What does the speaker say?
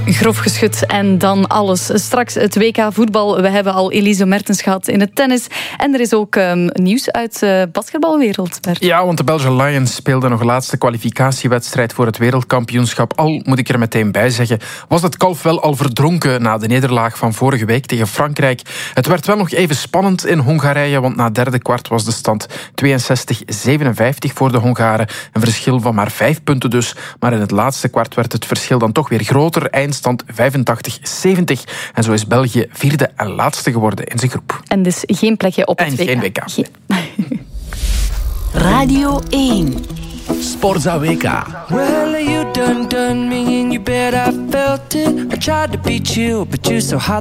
Grof geschud en dan alles. Straks het WK voetbal. We hebben al Elise Mertens gehad in het tennis. En er is ook nieuws uit de basketbalwereld, Bert. Ja, want de Belgian Lions speelden nog een laatste kwalificatiewedstrijd voor het wereldkampioenschap. Al, moet ik er meteen bij zeggen, was het kalf wel al verdronken na de nederlaag van vorige week tegen Frankrijk. Het werd wel nog even spannend in Hongarije, want na derde kwart was de stand 62-57 voor de Hongaren. Een verschil van maar 5 punten dus. Maar in het laatste kwart werd het verschil dan toch weer groter. Eindstand 85-70. En zo is België vierde en laatste geworden in zijn groep. En dus geen plekje op het WK. En geen WK. Radio 1. Sportza WK. Well, you done me and you bet I felt it. I tried to beat you, but you're so hot